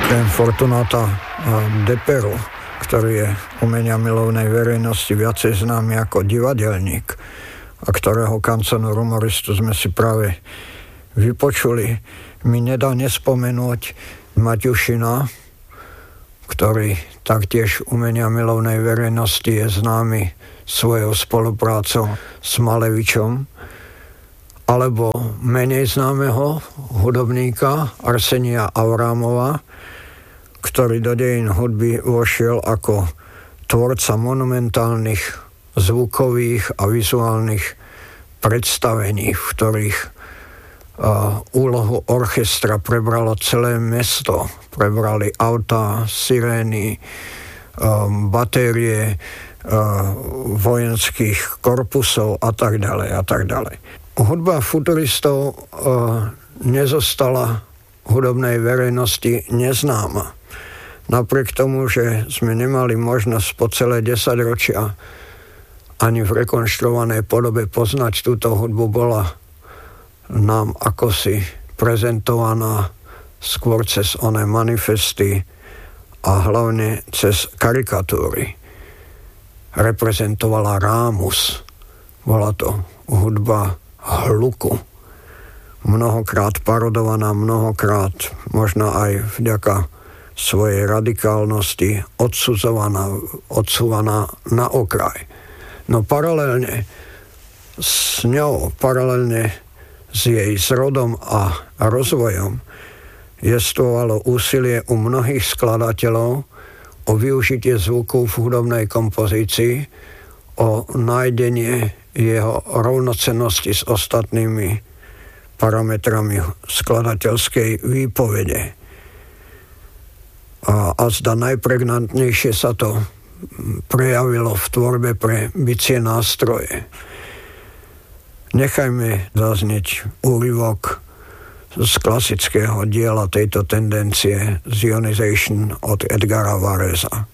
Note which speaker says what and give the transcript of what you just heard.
Speaker 1: okrem Fortunata Deperu, ktorý je umenia milovnej verejnosti viacej známy ako divadelník a ktorého kanconu rumoristu sme si práve vypočuli, mi nedá nespomenúť Maťušina, ktorý taktiež umenia milovnej verejnosti je známy svojou spoluprácou s Malevičom, alebo menej známeho hudobníka Arsenia Avrámova, ktorý do dejín hudby vošiel ako tvorca monumentálnych zvukových a vizuálnych predstavení, v ktorých úlohu orchestra prebralo celé mesto. Prebrali autá, sirény, batérie vojenských korpusov a tak ďalej a tak ďalej. Hudba futuristov nezostala hudobnej verejnosti neznáma. Napriek tomu, že sme nemali možnosť po celé 10 ročia ani v rekonštruovanej podobe poznať túto hudbu, bola nám akosi prezentovaná skôr cez oné manifesty a hlavne cez karikatúry. Reprezentovala rámus. Bola to hudba hluku. Mnohokrát parodovaná, mnohokrát možno aj vďaka svojej radikálnosti odsúvaná na okraj. No paralelne s ňou, paralelne s jej zrodom a rozvojom jestvovalo úsilie u mnohých skladateľov o využitie zvuku v hudobnej kompozícii, o nájdenie jeho rovnocennosti s ostatnými parametrami skladateľskej výpovede. A zda najpregnantnejšie sa to prejavilo v tvorbe pre bicie nástroje. Nechajme zaznieť úryvok z klasického diela tejto tendencie Zionization od Edgara Varesa.